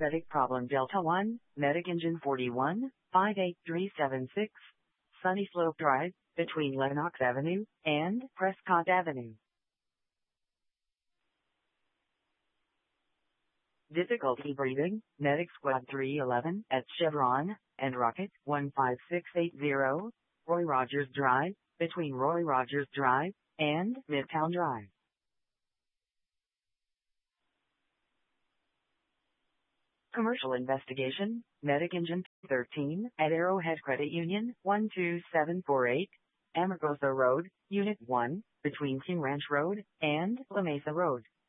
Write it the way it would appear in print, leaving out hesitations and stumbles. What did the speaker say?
Medic problem Delta 1, Medic engine 41, 58376, Sunny Slope Drive, between Lenox Avenue and Prescott Avenue. Difficulty breathing, Medic Squad 311 at Chevron and Rocket 15680, Roy Rogers Drive, between Roy Rogers Drive and Midtown Drive. Commercial investigation, Medic Engine 13 at Arrowhead Credit Union 12748, Amargosa Road, Unit 1, between King Ranch Road and La Mesa Road.